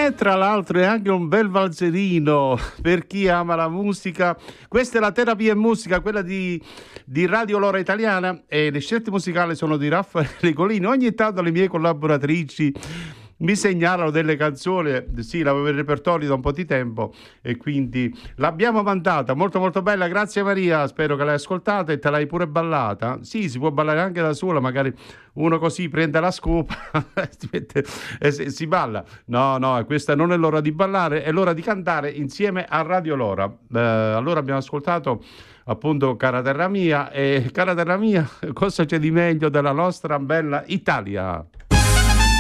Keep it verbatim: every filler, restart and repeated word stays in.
E tra l'altro è anche un bel valzerino per chi ama la musica. Questa è la Terapia in Musica, quella di, di Radio Lora Italiana, e le scelte musicali sono di Raffaele Colini. Ogni tanto le mie collaboratrici mi segnalano delle canzoni, sì, l'avevo in repertorio da un po' di tempo e quindi l'abbiamo mandata, molto molto bella, grazie Maria, spero che l'hai ascoltata e te l'hai pure ballata. Sì, si può ballare anche da sola, magari uno così prende la scopa si mette, e si, si balla. No, no, questa non è l'ora di ballare, è l'ora di cantare insieme a Radio Lora. Eh, allora abbiamo ascoltato appunto Cara Terra Mia, e Cara Terra Mia, cosa c'è di meglio della nostra bella Italia?